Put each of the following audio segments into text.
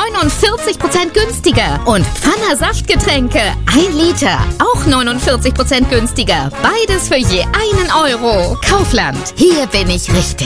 49% günstiger. Und Pfanner Saftgetränke, 1 Liter, auch 49% günstiger. Beides für je 1 Euro. Kaufland, hier bin ich richtig.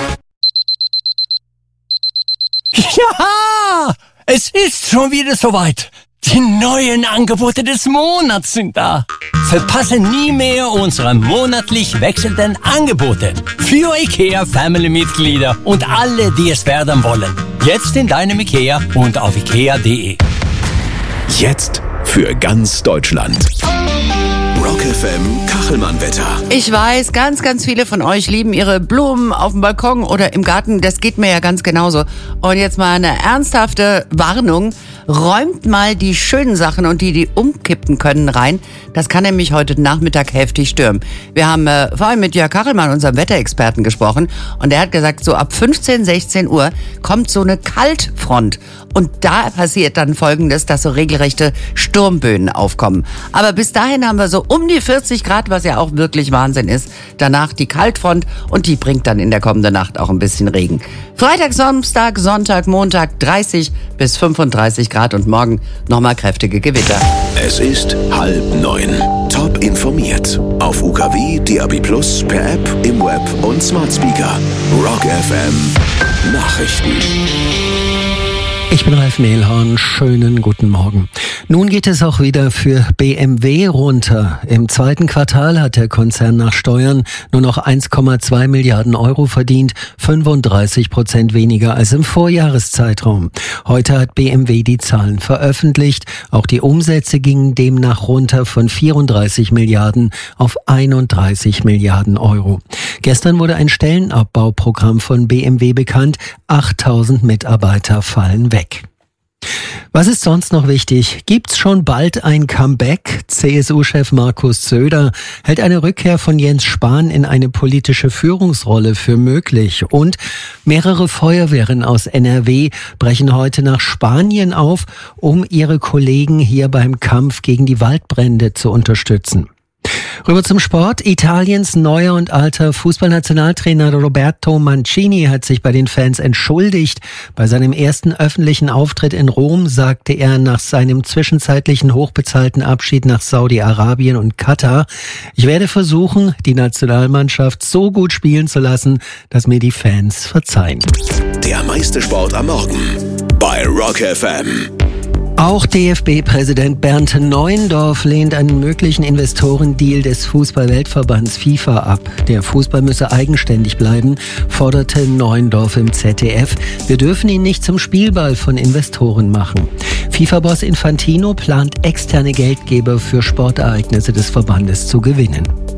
Ja, es ist schon wieder soweit. Die neuen Angebote des Monats sind da. Verpasse nie mehr unsere monatlich wechselnden Angebote. Für IKEA Family-Mitglieder und alle, die es werden wollen. Jetzt in deinem IKEA und auf ikea.de. Jetzt für ganz Deutschland. Rock FM Kachelmann-Wetter. Ich weiß, ganz, ganz viele von euch lieben ihre Blumen auf dem Balkon oder im Garten. Das geht mir ja ganz genauso. Und jetzt mal eine ernsthafte Warnung. Räumt mal die schönen Sachen und die umkippen können, rein. Das kann nämlich heute Nachmittag heftig stürmen. Wir haben vorhin mit Jörg Kachelmann, unserem Wetterexperten, gesprochen. Und der hat gesagt, so ab 15, 16 Uhr kommt so eine Kaltfront. Und da passiert dann Folgendes, dass so regelrechte Sturmböen aufkommen. Aber bis dahin haben wir so um die 40 Grad, was ja auch wirklich Wahnsinn ist. Danach die Kaltfront und die bringt dann in der kommenden Nacht auch ein bisschen Regen. Freitag, Samstag, Sonntag, Montag 30 bis 35 Grad und morgen nochmal kräftige Gewitter. Es ist 8:30. Top informiert. Auf UKW, DAB+, per App, im Web und Smart Speaker. Rock FM Nachrichten. Ich bin Ralf Mehlhorn, schönen guten Morgen. Nun geht es auch wieder für BMW runter. Im zweiten Quartal hat der Konzern nach Steuern nur noch 1,2 Milliarden Euro verdient, 35% weniger als im Vorjahreszeitraum. Heute hat BMW die Zahlen veröffentlicht. Auch die Umsätze gingen demnach runter von 34 Milliarden auf 31 Milliarden Euro. Gestern wurde ein Stellenabbauprogramm von BMW bekannt. 8000 Mitarbeiter fallen weg. Was ist sonst noch wichtig? Gibt's schon bald ein Comeback? CSU-Chef Markus Söder hält eine Rückkehr von Jens Spahn in eine politische Führungsrolle für möglich. Und mehrere Feuerwehren aus NRW brechen heute nach Spanien auf, um ihre Kollegen hier beim Kampf gegen die Waldbrände zu unterstützen. Rüber zum Sport. Italiens neuer und alter Fußballnationaltrainer Roberto Mancini hat sich bei den Fans entschuldigt. Bei seinem ersten öffentlichen Auftritt in Rom sagte er nach seinem zwischenzeitlichen hochbezahlten Abschied nach Saudi-Arabien und Katar: Ich werde versuchen, die Nationalmannschaft so gut spielen zu lassen, dass mir die Fans verzeihen. Der meiste Sport am Morgen bei Rock FM. Auch DFB-Präsident Bernd Neuendorf lehnt einen möglichen Investorendeal des Fußball-Weltverbands FIFA ab. Der Fußball müsse eigenständig bleiben, forderte Neuendorf im ZDF. Wir dürfen ihn nicht zum Spielball von Investoren machen. FIFA-Boss Infantino plant, externe Geldgeber für Sportereignisse des Verbandes zu gewinnen.